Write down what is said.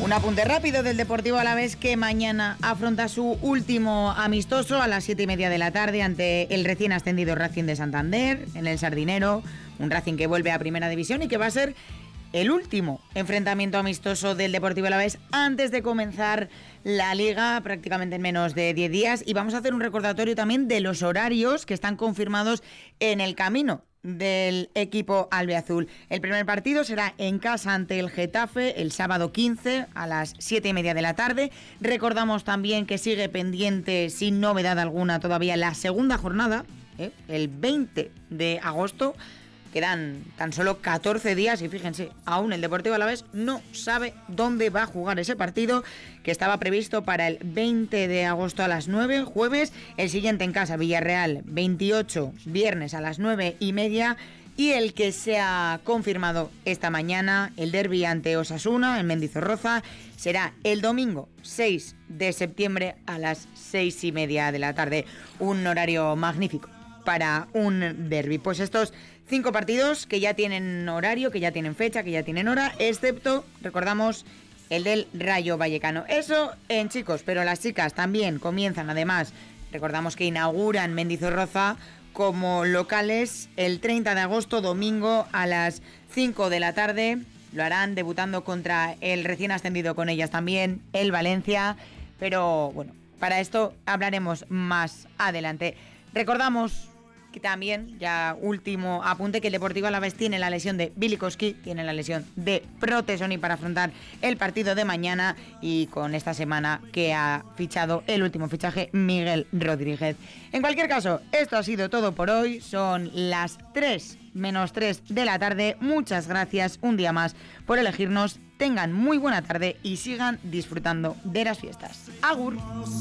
Un apunte rápido del Deportivo Alavés, que mañana afronta su último amistoso a las 7:30 de la tarde ante el recién ascendido Racing de Santander en el Sardinero. Un Racing que vuelve a Primera División y que va a ser el último enfrentamiento amistoso del Deportivo Alavés antes de comenzar la Liga, prácticamente en menos de 10 días. Y vamos a hacer un recordatorio también de los horarios que están confirmados en el camino del equipo albiazul. El primer partido será en casa ante el Getafe el sábado 15 a las 7:30 de la tarde. Recordamos también que sigue pendiente, sin novedad alguna todavía, la segunda jornada, el 20 de agosto. Quedan tan solo 14 días y fíjense, aún el Deportivo Alavés no sabe dónde va a jugar ese partido, que estaba previsto para el 20 de agosto a las 9, jueves. El siguiente en casa, Villarreal, 28, viernes a las 9:30. Y el que se ha confirmado esta mañana, el derbi ante Osasuna en Mendizorroza, será el domingo 6 de septiembre a las 6:30 de la tarde. Un horario magnífico para un derbi. Pues estos 5 partidos que ya tienen horario, que ya tienen fecha, que ya tienen hora, excepto, recordamos, el del Rayo Vallecano. Eso en chicos, pero las chicas también comienzan, además, recordamos que inauguran Mendizorroza como locales el 30 de agosto, domingo, a las 5 de la tarde. Lo harán debutando contra el recién ascendido con ellas también, el Valencia. Pero bueno, para esto hablaremos más adelante. Recordamos que también, ya último apunte, que el Deportivo Alavés tiene la lesión de Bilikowski, tiene la lesión de Protesoni para afrontar el partido de mañana, y con esta semana que ha fichado el último fichaje, Miguel Rodríguez. En cualquier caso, esto ha sido todo por hoy. Son las 3 menos 3 de la tarde. Muchas gracias un día más por elegirnos. Tengan muy buena tarde y sigan disfrutando de las fiestas. Agur.